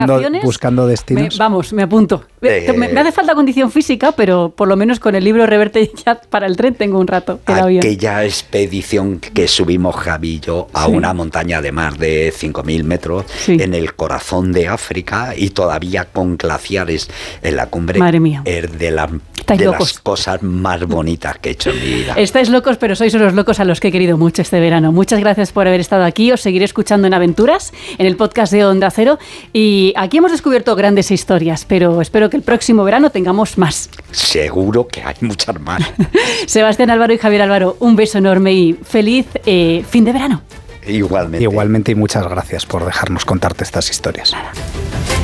buscando destinos. Me apunto. Me hace falta condición física, pero por lo menos con el libro Reverte ya para el tren tengo un rato. Aquella expedición que subimos Javi y yo a una montaña de más de 5.000 metros en el corazón de África y todavía con glaciares en la cumbre. Madre mía. Es de las cosas más bonitas que he hecho en mi vida. Estáis locos, pero sois unos locos a los que he querido mucho este verano. Muchas gracias por haber estado aquí. Os seguiré escuchando en Aventuras, en el podcast de Onda Cero. Y aquí hemos descubierto grandes historias, pero espero que el próximo verano tengamos más. Seguro que hay muchas más. Sebastián Álvaro y Javier Álvaro, un beso enorme y feliz fin de verano. Igualmente. Igualmente, y muchas gracias por dejarnos contarte estas historias. Nada.